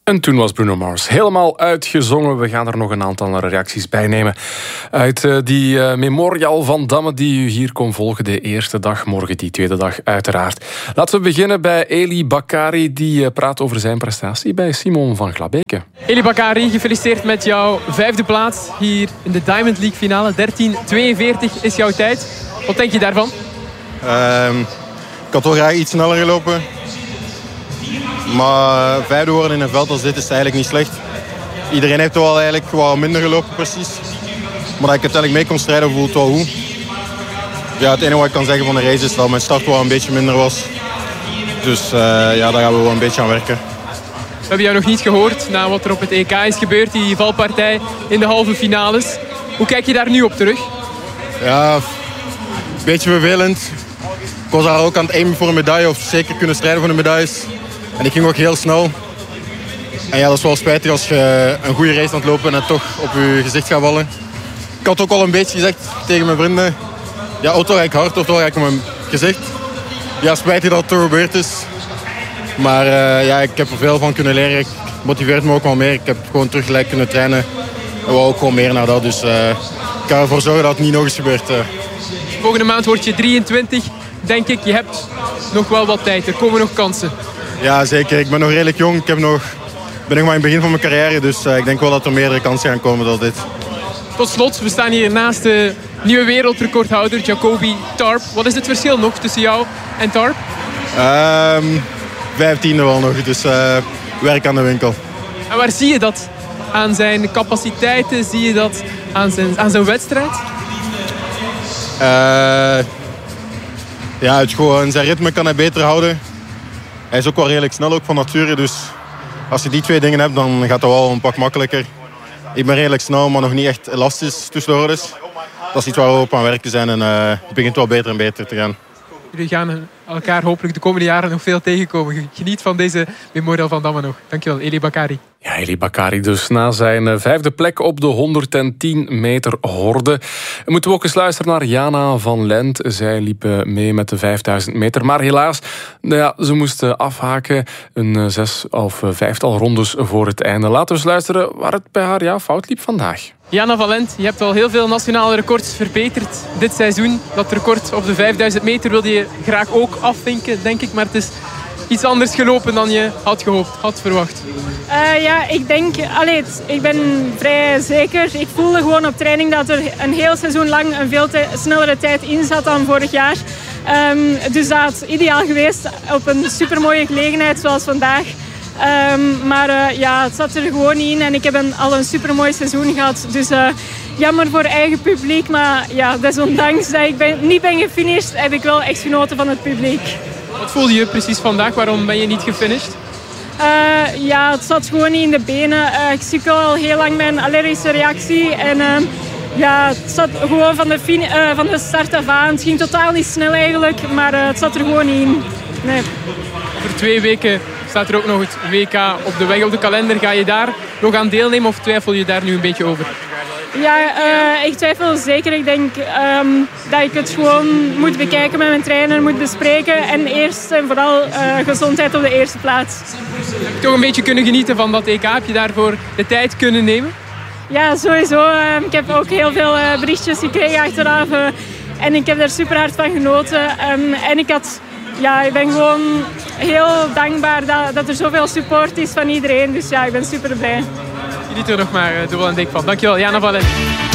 En toen was Bruno Mars helemaal uitgezongen. We gaan er nog een aantal reacties bij nemen uit die Memorial van Damme die u hier kon volgen de eerste dag, morgen die tweede dag uiteraard. Laten we beginnen bij Eli Bakari, die praat over zijn prestatie bij Simon van Glabeke. Eli Bakari, gefeliciteerd met jouw 5e plaats hier in de Diamond League finale. 13:42 is jouw tijd. Wat denk je daarvan? Ik had toch graag iets sneller gelopen. Maar 5e worden in een veld als dit is eigenlijk niet slecht. Iedereen heeft wel eigenlijk wat minder gelopen precies. Maar dat ik uiteindelijk mee kon strijden voelt wel goed. Ja, het enige wat ik kan zeggen van de race is dat mijn start wel een beetje minder was. Dus daar gaan we wel een beetje aan werken. We hebben jou nog niet gehoord na wat er op het EK is gebeurd. Die valpartij in de halve finales. Hoe kijk je daar nu op terug? Ja, een beetje vervelend. Ik was daar ook aan het aimen voor een medaille of zeker kunnen strijden voor de medailles. En ik ging ook heel snel. En ja, dat is wel spijtig als je een goede race aan het lopen en het toch op je gezicht gaat vallen. Ik had ook al een beetje gezegd tegen mijn vrienden. Ja, auto ga ik hard, auto ga ik op mijn gezicht. Ja, spijtig dat het toch gebeurd is. Maar ja, ik heb er veel van kunnen leren. Ik motiveert me ook wel meer. Ik heb gewoon terug gelijk kunnen trainen. En wou ook gewoon meer naar dat. Dus ik ga ervoor zorgen dat het niet nog eens gebeurt. Volgende maand word je 23, denk ik. Je hebt nog wel wat tijd. Er komen nog kansen. Ja, zeker. Ik ben nog redelijk jong. Ik ben nog maar in het begin van mijn carrière. Dus ik denk wel dat er meerdere kansen gaan komen dan dit. Tot slot, we staan hier naast de nieuwe wereldrecordhouder Jacoby Tarp. Wat is het verschil nog tussen jou en Tarp? 15e wel nog, dus werk aan de winkel. En waar zie je dat? Aan zijn capaciteiten? Zie je dat aan zijn wedstrijd? Ja, zijn ritme kan hij beter houden. Hij is ook wel redelijk snel ook van nature, dus als je die twee dingen hebt, dan gaat het wel een pak makkelijker. Ik ben redelijk snel, maar nog niet echt elastisch tussendoor. Dus dat is iets waar we op aan werken zijn en het begint wel beter en beter te gaan. Jullie gaan elkaar hopelijk de komende jaren nog veel tegenkomen. Geniet van deze Memorial van Damme nog. Dankjewel, Eli Bakari. Ja, Eli Bakari dus na zijn 5e plek op de 110 meter horde. We moeten ook eens luisteren naar Jana van Lent. Zij liep mee met de 5000 meter. Maar helaas, ja, ze moest afhaken. Een 6 of 5-tal rondes voor het einde. Laten we eens luisteren waar het bij haar fout liep vandaag. Jana van Lent, je hebt al heel veel nationale records verbeterd dit seizoen. Dat record op de 5000 meter wilde je graag ook afvinken, denk ik. Maar het is iets anders gelopen dan je had gehoopt, had verwacht. Ja, ik denk... ik ben vrij zeker. Ik voelde gewoon op training dat er een heel seizoen lang een veel snellere tijd in zat dan vorig jaar. Dus dat had ideaal geweest op een supermooie gelegenheid zoals vandaag. Maar het zat er gewoon niet in en ik heb al een supermooi seizoen gehad. Dus jammer voor eigen publiek, maar ja, desondanks dat ik niet ben gefinished, heb ik wel echt genoten van het publiek. Wat voelde je precies vandaag? Waarom ben je niet gefinished? Ja, het zat gewoon niet in de benen. Ik sukkel al heel lang met een allergische reactie en het zat gewoon van de start af aan. Het ging totaal niet snel eigenlijk, maar het zat er gewoon niet in. Nee. Over 2 weken staat er ook nog het WK op de weg op de kalender. Ga je daar nog aan deelnemen of twijfel je daar nu een beetje over? Ja, ik twijfel zeker. Ik denk dat ik het gewoon moet bekijken met mijn trainer, moet bespreken. En eerst en vooral gezondheid op de eerste plaats. Heb je toch een beetje kunnen genieten van dat EK? Heb je daarvoor de tijd kunnen nemen? Ja, sowieso. Ik heb ook heel veel berichtjes gekregen achteraf. En ik heb daar super hard van genoten. En ik ben gewoon heel dankbaar dat er zoveel support is van iedereen. Dus ja, ik ben super blij. Geniet er nog maar dubbel en dik van. Dankjewel, Jana van Lent.